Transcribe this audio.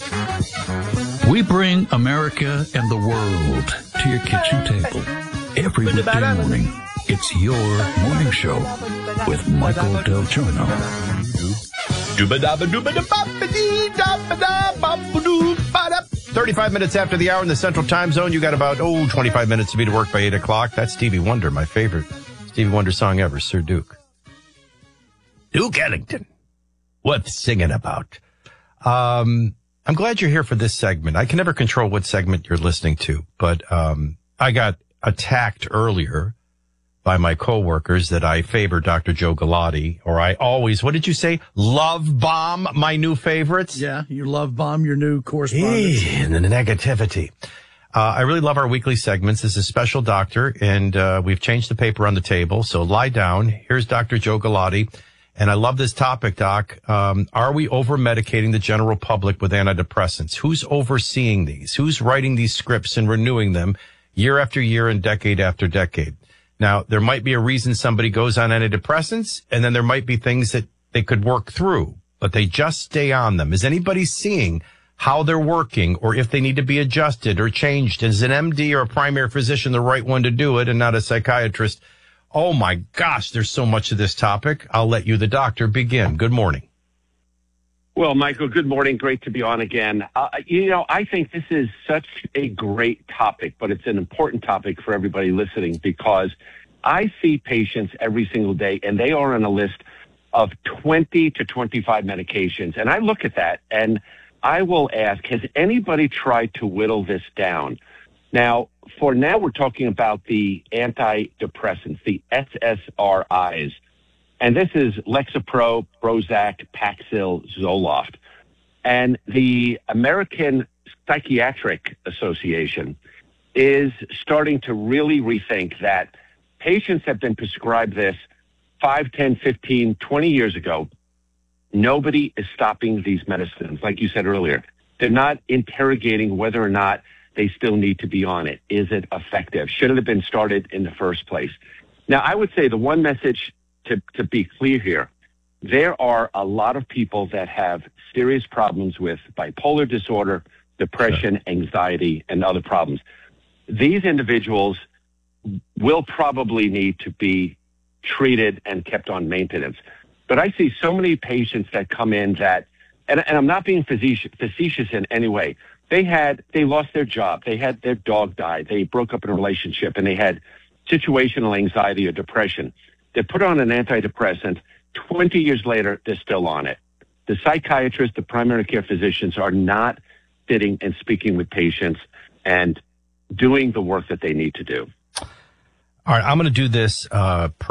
We bring America and the world to your kitchen table every weekday morning. It's your morning show with Michael Del Giorno. 35 minutes after the hour in the Central Time Zone. You got about, 25 minutes to be to work by 8 o'clock. That's Stevie Wonder, my favorite Stevie Wonder song ever, Sir Duke. Duke Ellington. What's singing about? I'm glad you're here for this segment. I can never control what segment you're listening to, but I got attacked earlier by my coworkers that I favor Dr. Joe Galati, or I always, what did you say? Love bomb my new favorites? Yeah, you love bomb your new correspondents. And the negativity. I really love our weekly segments. This is a special doctor, and we've changed the paper on the table, so lie down. Here's Dr. Joe Galati. And I love this topic, Doc. Are we over-medicating the general public with antidepressants? Who's overseeing these? Who's writing these scripts and renewing them year after year and decade after decade? Now, there might be a reason somebody goes on antidepressants, and then there might be things that they could work through, but they just stay on them. Is anybody seeing how they're working or if they need to be adjusted or changed? Is an MD or a primary physician the right one to do it and not a psychiatrist? Oh, my gosh, there's so much of this topic. I'll let you, the doctor, begin. Good morning. Well, Michael, good morning. Great to be on again. I think this is such a great topic, but it's an important topic for everybody listening because I see patients every single day, and they are on a list of 20 to 25 medications. And I look at that, and I will ask, has anybody tried to whittle this down? Now, for now, we're talking about the antidepressants, the SSRIs. And this is Lexapro, Prozac, Paxil, Zoloft. And the American Psychiatric Association is starting to really rethink that patients have been prescribed this 5, 10, 15, 20 years ago. Nobody is stopping these medicines. Like you said earlier, they're not interrogating whether or not they still need to be on it. Is it effective? Should it have been started in the first place? Now, I would say the one message to be clear here, there are a lot of people that have serious problems with bipolar disorder, depression, anxiety, and other problems. These individuals will probably need to be treated and kept on maintenance. But I see so many patients that come in that, and I'm not being facetious in any way, they lost their job. They had their dog died. They broke up in a relationship and they had situational anxiety or depression. They put on an antidepressant. 20 years later, they're still on it. The psychiatrists, the primary care physicians are not sitting and speaking with patients and doing the work that they need to do. All right, I'm going to do this